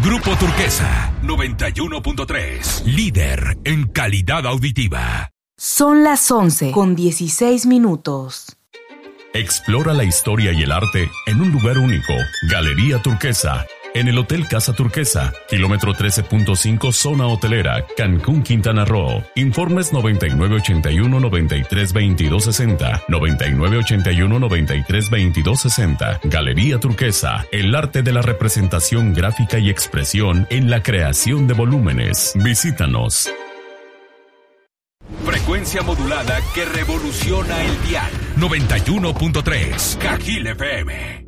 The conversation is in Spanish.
Grupo Turquesa 91.3, líder en calidad auditiva. Son las 11:16. Explora la historia y el arte en un lugar único. Galería Turquesa, en el Hotel Casa Turquesa, kilómetro 13.5, zona hotelera, Cancún, Quintana Roo. Informes 9981-932260, 9981-932260. Galería Turquesa, el arte de la representación gráfica y expresión en la creación de volúmenes. Visítanos. Frecuencia modulada que revoluciona el dial. 91.3, Cajil FM.